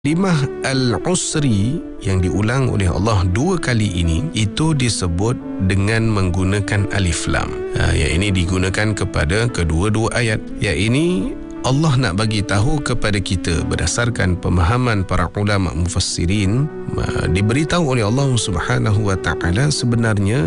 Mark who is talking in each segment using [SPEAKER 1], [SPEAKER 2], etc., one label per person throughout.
[SPEAKER 1] Kalimah al-usri yang diulang oleh Allah 2 kali ini, itu disebut dengan menggunakan alif lam. Yang ini digunakan kepada kedua-dua ayat. Yang ini Allah nak bagi tahu kepada kita berdasarkan pemahaman para ulama mufassirin, diberitahu oleh Allah Subhanahu wa taala sebenarnya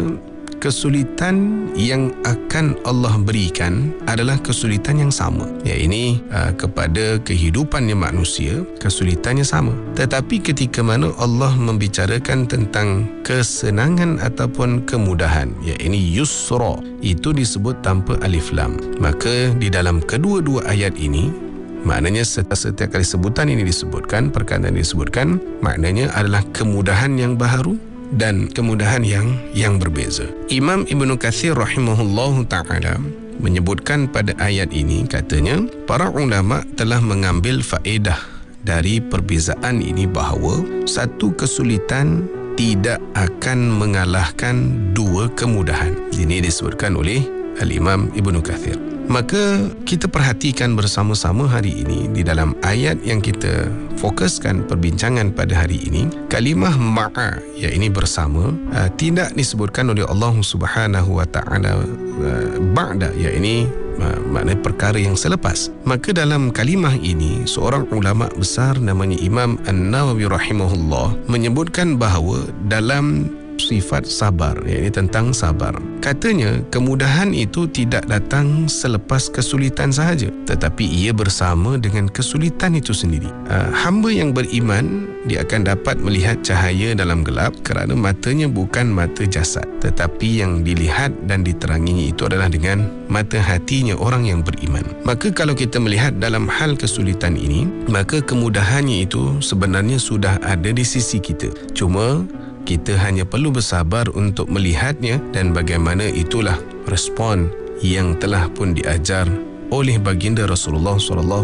[SPEAKER 1] kesulitan yang akan Allah berikan adalah kesulitan yang sama. Ya, ini kepada kehidupannya manusia, kesulitannya sama. Tetapi ketika mana Allah membicarakan tentang kesenangan ataupun kemudahan, ya ini yusra, itu disebut tanpa alif lam. Maka di dalam kedua-dua ayat ini, maknanya setiap kali sebutan ini disebutkan, perkataan disebutkan, maknanya adalah kemudahan yang baharu dan kemudahan yang berbeza. Imam Ibnu Katsir rahimahullahu ta'ala menyebutkan pada ayat ini, katanya para ulama telah mengambil faedah dari perbezaan ini bahawa satu kesulitan tidak akan mengalahkan 2 kemudahan. Ini disebutkan oleh Al-Imam Ibnu Katsir. Maka kita perhatikan bersama-sama hari ini di dalam ayat yang kita fokuskan perbincangan pada hari ini, kalimah ma'a, ya ini bersama, tidak disebutkan oleh Allah Subhanahu wa taala ba'da, ya ini maknanya perkara yang selepas. Maka dalam kalimah ini, seorang ulama besar namanya Imam An-Nawawi rahimahullah menyebutkan bahawa dalam sifat sabar, iaitu tentang sabar, katanya kemudahan itu tidak datang selepas kesulitan sahaja, tetapi ia bersama dengan kesulitan itu sendiri. Hamba yang beriman, dia akan dapat melihat cahaya dalam gelap kerana matanya bukan mata jasad, tetapi yang dilihat dan diteranginya itu adalah dengan mata hatinya orang yang beriman. Maka kalau kita melihat dalam hal kesulitan ini, maka kemudahannya itu sebenarnya sudah ada di sisi kita. Cuma kita hanya perlu bersabar untuk melihatnya, dan bagaimana itulah respon yang telah pun diajar oleh baginda Rasulullah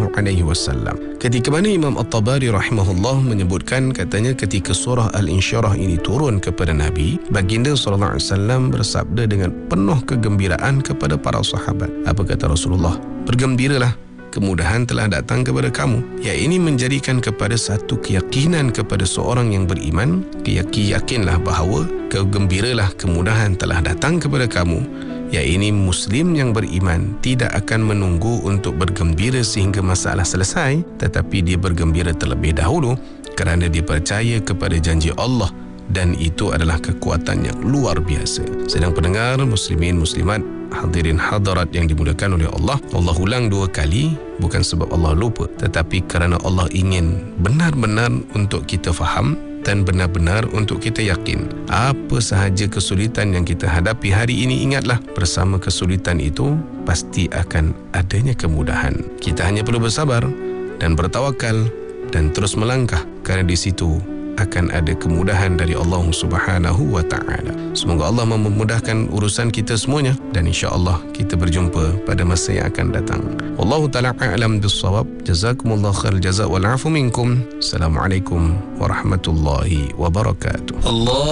[SPEAKER 1] SAW. Ketika mana Imam At-Tabari rahimahullah menyebutkan, katanya ketika surah Al-Insyirah ini turun kepada Nabi, baginda SAW bersabda dengan penuh kegembiraan kepada para sahabat. Apa kata Rasulullah? Bergembiralah, kemudahan telah datang kepada kamu. Ya, ini menjadikan kepada satu keyakinan kepada seorang yang beriman, yakinlah bahawa kegembiralah, kemudahan telah datang kepada kamu. Ya, ini Muslim yang beriman tidak akan menunggu untuk bergembira sehingga masalah selesai, tetapi dia bergembira terlebih dahulu kerana dia percaya kepada janji Allah, dan itu adalah kekuatan yang luar biasa. Sedang pendengar muslimin muslimat, hadirin hadirat yang dimuliakan oleh Allah, Allah ulang 2 kali bukan sebab Allah lupa, tetapi kerana Allah ingin benar-benar untuk kita faham dan benar-benar untuk kita yakin. Apa sahaja kesulitan yang kita hadapi hari ini, ingatlah bersama kesulitan itu pasti akan adanya kemudahan. Kita hanya perlu bersabar dan bertawakal dan terus melangkah, kerana di situ akan ada kemudahan dari Allah Subhanahu wa taala. Semoga Allah memudahkan urusan kita semuanya, dan insya-Allah kita berjumpa pada masa yang akan datang. Wallahu taala a'lam bis-shawab. Jazakumullahu khairal jazaa wal 'afu minkum. Assalamualaikum warahmatullahi wabarakatuh. Allah